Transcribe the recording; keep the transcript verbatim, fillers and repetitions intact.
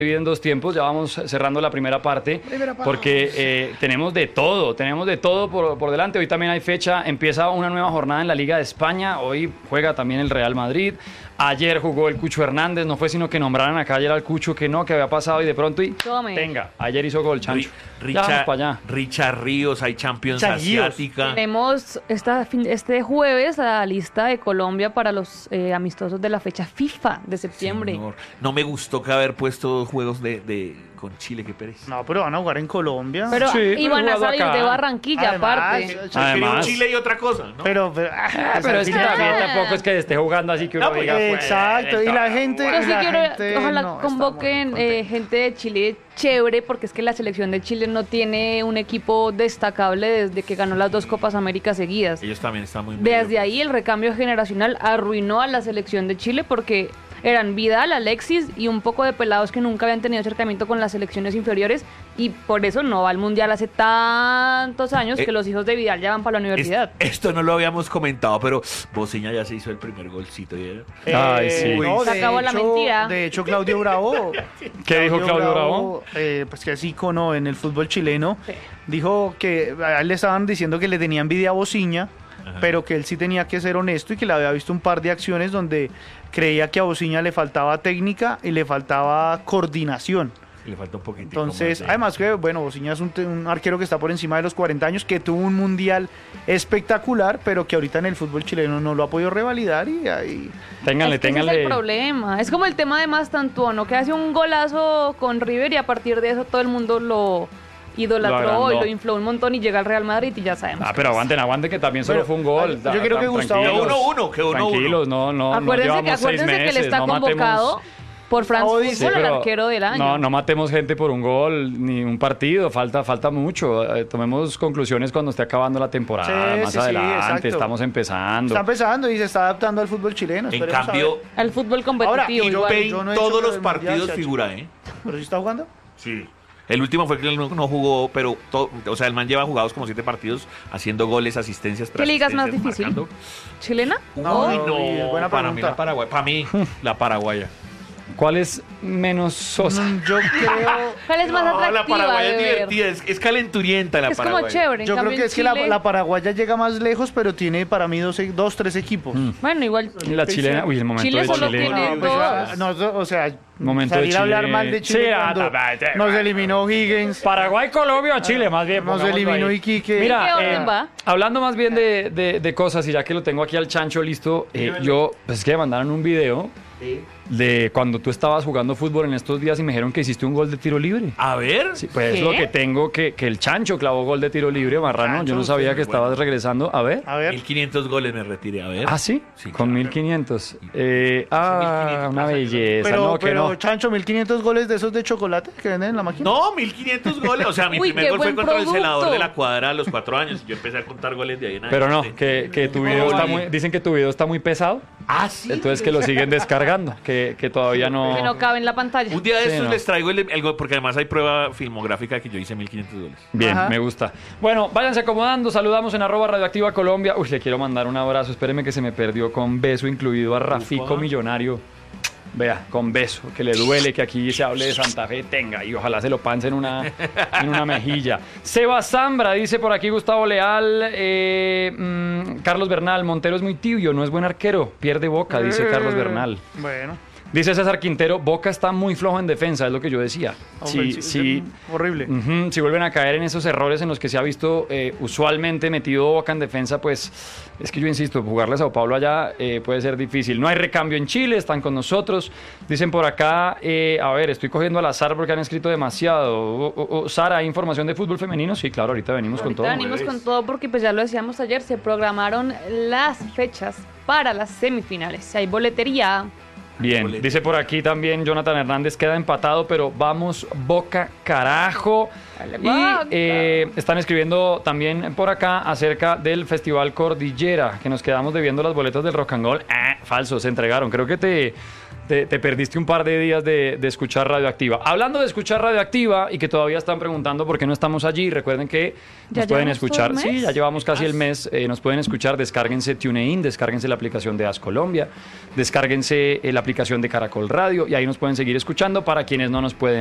en dos tiempos, ya vamos cerrando la primera parte, Primera parte. porque eh, tenemos de todo, tenemos de todo por, por delante. Hoy también hay fecha, empieza una nueva jornada en la Liga de España, hoy juega también el Real Madrid, ayer jugó el Cucho Hernández, no fue sino que nombraran acá ayer al Cucho que no, que había pasado y de pronto y Tome. venga, ayer hizo gol, Chancho. Ri- Ya vamos Richa, para allá. Richard Ríos, hay Champions Chaguíos. Asiática. Tenemos esta fin- este jueves la lista de Colombia para los eh, amistosos de la fecha FIFA de septiembre. Señor, no me gustó que haber puesto juegos de, de con Chile, qué pereza. No, pero van a jugar en Colombia. Pero Sí, pero iban a jugado salir acá. de Barranquilla Además, aparte. yo- Además. Chile y otra cosa, ¿no? Pero, pero, Ah, pero es que también tampoco es que esté jugando así que uno No, pues, diga, pues, exacto, y la gente- Yo sí la quiero, gente ojalá no está convoquen muy eh, gente de Chile chévere, porque es que la selección de Chile no tiene un equipo destacable desde que ganó las dos Copas América seguidas. Ellos también están muy Desde medio. ahí el recambio generacional arruinó a la selección de Chile porque eran Vidal, Alexis y un poco de pelados que nunca habían tenido acercamiento con las selecciones inferiores y por eso no va al Mundial hace tantos años Eh, que los hijos de Vidal ya van para la Es- universidad. esto no lo habíamos comentado, pero Bociña ya se hizo el primer golcito. ¿Ya? Eh, Ay, sí. no, Se de acabó la hecho- mentira. De hecho, Claudio Bravo. ¿Qué dijo Claudio Bravo? eh, pues que es ícono en el fútbol chileno. Sí. Dijo que a él le estaban diciendo que le tenía envidia a Bociña, pero que él sí tenía que ser honesto y que le había visto un par de acciones donde creía que a Bociña le faltaba técnica y le faltaba coordinación. Le falta un poquitico Entonces, más de- además que, bueno, Bociña es un, te- un arquero que está por encima de los cuarenta años, que tuvo un mundial espectacular, pero que ahorita en el fútbol chileno no lo ha podido revalidar y ahí... ténganle, es que ese es ténganle. el problema. Es como el tema de Mastantuono, que hace un golazo con River y a partir de eso todo el mundo lo idolatró agrandó. y lo infló un montón y llega al Real Madrid y ya sabemos. Ah, pero aguanten, aguanten que también solo Pero, fue un gol. ay, yo creo que Tan- Gustavo- tranquilos, Que uno, uno, que uno, Tranquilos, no, no, no acuérdense que, llevamos seis acuérdense que él meses, está no matemos- convocado por France Gustavo Football, dice- el pero arquero del año. No, no matemos gente por un gol ni un partido, falta, falta mucho. Eh, tomemos conclusiones cuando esté acabando la temporada, Sí, más sí, sí, adelante, exacto. estamos empezando. Está empezando y se está adaptando al fútbol chileno. En esperemos a cambio, ver. Al fútbol Ahora, competitivo y yo igual. pe- en no he hecho todos lo los del partidos Mundial, figura, ¿eh? ¿Pero sí está jugando? Sí. El último fue que él no, no jugó, pero todo, o sea, el man lleva jugados como siete partidos haciendo goles, asistencias. ¿Qué liga es más asistencias, difícil? marcando. ¿Chilena? No, Uy, no, no, bien, buena para mí pregunta. la Paraguay, para mí la paraguaya. ¿Cuál es menos sosa? Mm, Yo creo... ¿Cuál es más No, la atractiva paraguaya de es ver? divertida, es, es calenturienta la Es como paraguaya. chévere. en Yo creo cambio que en es que la, Chile- la paraguaya llega más lejos, pero tiene para mí dos, dos tres equipos. Bueno, igual. La chilena, uy, el momento Chile de solo Chile. tiene No, pues, dos. ah, no, o sea, Momento de salir a hablar Chile. mal de Chile Sí, cuando ah, ta- ta- nos eliminó Higgins. Paraguay, Colombia o Chile, más bien. Nos pongámoslo eliminó ahí. Iquique. Mira, ¿Qué orden eh, va? hablando más bien de, de- de cosas, y ya que lo tengo aquí al chancho listo, eh, yo, pues es que me mandaron un video de cuando tú estabas jugando fútbol en estos días y me dijeron que hiciste un gol de tiro libre. A ver, Sí, pues es ¿Qué? lo que tengo, que, que el chancho clavó gol de tiro libre, Marrano. Chancho, Yo no sabía usted que es muy estabas regresando. A ver. A ver, mil quinientos goles me retiré, a ver. Ah, sí, Sí, con claro. mil quinientos. Eh, ah, mil quinientos una pasa, belleza. pero, no, que pero no. Chancho, mil quinientos goles de esos de chocolate que venden en la máquina. No, mil quinientos goles. O sea, mi Uy, primer qué gol fue buen contra el producto. celador de la cuadra a los cuatro años. Y yo empecé a contar goles de ahí en Pero no, adelante. que, que tu video está muy. Dicen que tu video está muy pesado. Ah, sí. Entonces que lo siguen descargando. Que, que todavía no. Que no cabe en la pantalla. Un día de Sí, estos no. les traigo el, el gol, porque además hay prueba filmográfica que yo hice mil quinientos goles. Bien, Ajá. me gusta. Bueno, váyanse acomodando, saludamos en arroba radioactiva Colombia. Uy, le quiero mandar un abrazo, espéreme que se me perdió con beso incluido a Rafico Ufa. Millonario. Vea, con beso, que le duele que aquí se hable de Santa Fe, tenga, y ojalá se lo panse en una, en una mejilla. Seba Zambra, dice por aquí Gustavo Leal, eh, mm, Carlos Bernal, Montero es muy tibio, no es buen arquero, pierde Boca, dice Carlos Bernal. Bueno, Dice César Quintero, Boca está muy flojo en defensa, es lo que yo decía. hombre, Sí, sí, sí. horrible. Ujú, si vuelven a caer en esos errores en los que se ha visto eh, usualmente metido Boca en defensa, pues es que yo insisto, jugarle a Sao Paulo allá eh, puede ser difícil. No hay recambio en Chile, están con nosotros. Dicen por acá, eh, a ver, estoy cogiendo al azar porque han escrito demasiado. O- o- o, Sara, ¿hay información de fútbol femenino? Sí, claro, ahorita venimos con Ahorita todo. venimos con todo porque pues ya lo decíamos ayer, se programaron las fechas para las semifinales. Hay boletería. Bien, Boleto. dice por aquí también Jonathan Hernández, queda empatado, pero vamos Boca carajo. Dale, Y Boca. eh, están escribiendo también por acá acerca del Festival Cordillera, que nos quedamos debiendo las boletas del Rock and Roll. Ah, falso, se entregaron. Creo que te, te, te perdiste un par de días de, de escuchar Radioactiva. Hablando de escuchar Radioactiva y que todavía están preguntando por qué no estamos allí, recuerden que ¿Ya nos pueden llevamos todo escuchar. el mes? Sí, ya llevamos casi el mes. Eh, nos pueden escuchar, descárguense TuneIn, descárguense la aplicación de As Colombia, descárguense eh, la aplicación de Caracol Radio y ahí nos pueden seguir escuchando para quienes no nos pueden